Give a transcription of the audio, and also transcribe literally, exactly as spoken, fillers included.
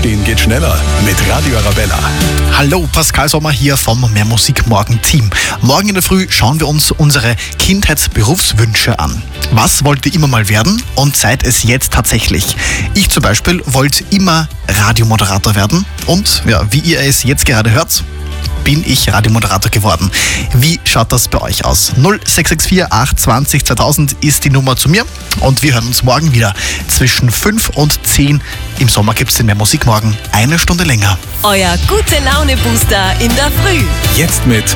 Aufstehen geht schneller mit Radio Arabella. Hallo, Pascal Sommer hier vom Mehr Musik Morgen Team. Morgen in der Früh schauen wir uns unsere Kindheitsberufswünsche an. Was wollt ihr immer mal werden und seid es jetzt tatsächlich? Ich zum Beispiel wollte immer Radiomoderator werden und ja, wie ihr es jetzt gerade hört, bin ich Radiomoderator geworden. Wie schaut das bei euch aus? null sechs sechs vier acht zwanzig zweitausend ist die Nummer zu mir und wir hören uns morgen wieder zwischen fünf und zehn. Im Sommer gibt es den Mehr Musik morgen eine Stunde länger. Euer Gute-Laune-Booster in der Früh. Jetzt mit